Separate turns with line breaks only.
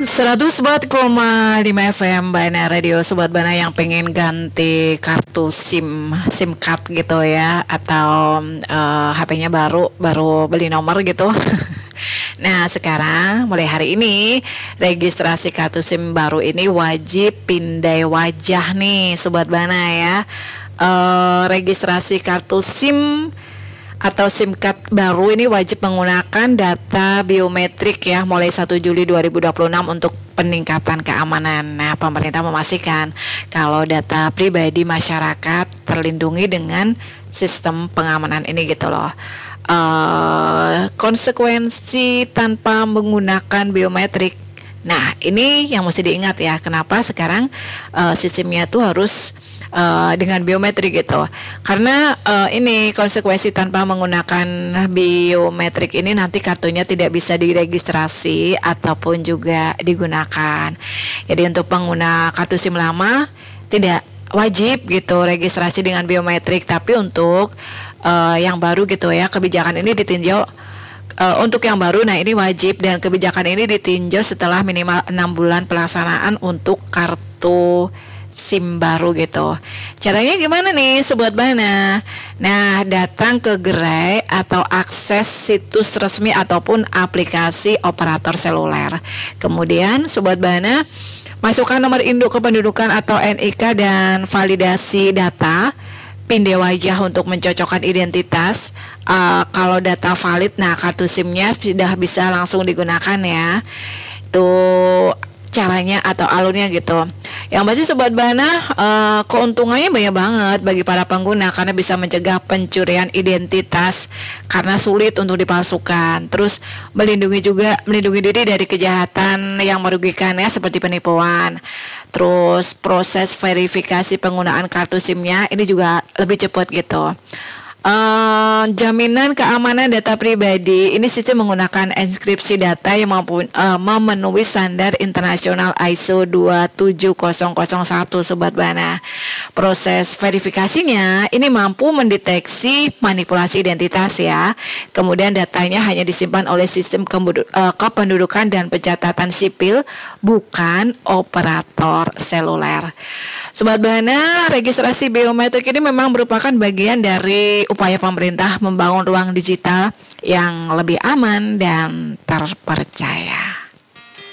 104,5 FM Bana Radio. Sobat Bana yang pengen ganti kartu SIM card gitu ya, atau HP-nya baru beli nomor gitu. Nah, sekarang mulai hari ini registrasi kartu SIM baru ini wajib pindai wajah nih Sobat Bana ya. Registrasi kartu SIM atau SIM card baru ini wajib menggunakan data biometrik ya mulai 1 Juli 2026 untuk peningkatan keamanan. Nah, pemerintah memastikan kalau data pribadi masyarakat terlindungi dengan sistem pengamanan ini gitu loh. Konsekuensi tanpa menggunakan biometrik. Nah, ini yang mesti diingat ya. Kenapa sekarang sistemnya tuh harus dengan biometrik gitu, karena ini konsekuensi tanpa menggunakan biometrik ini nanti kartunya tidak bisa diregistrasi ataupun juga digunakan. Jadi untuk pengguna kartu SIM lama tidak wajib gitu registrasi dengan biometrik, tapi untuk yang baru gitu ya, kebijakan ini ditinjau untuk yang baru. Nah, ini wajib, dan kebijakan ini ditinjau setelah minimal 6 bulan pelaksanaan untuk kartu SIM baru gitu. Caranya gimana nih Sobat Bana? Nah, datang ke gerai atau akses situs resmi ataupun aplikasi operator seluler. Kemudian Sobat Bana masukkan nomor induk kependudukan atau NIK dan validasi data. Pindai wajah untuk mencocokkan identitas. Kalau data valid, nah kartu SIM-nya sudah bisa langsung digunakan ya. Itu caranya atau alurnya gitu. Yang pasti Sobat Bana, keuntungannya banyak banget bagi para pengguna karena bisa mencegah pencurian identitas karena sulit untuk dipalsukan. Terus melindungi diri dari kejahatan yang merugikan ya, seperti penipuan. Terus proses verifikasi penggunaan kartu SIM-nya ini juga lebih cepat gitu. Jaminan keamanan data pribadi ini sistem menggunakan enkripsi data yang memenuhi standar internasional ISO 27001 Sobat Bana. Proses verifikasinya ini mampu mendeteksi manipulasi identitas ya. Kemudian datanya hanya disimpan oleh sistem kependudukan dan pencatatan sipil, bukan operator seluler. Sobat Bana, registrasi biometrik ini memang merupakan bagian dari upaya pemerintah membangun ruang digital yang lebih aman dan terpercaya.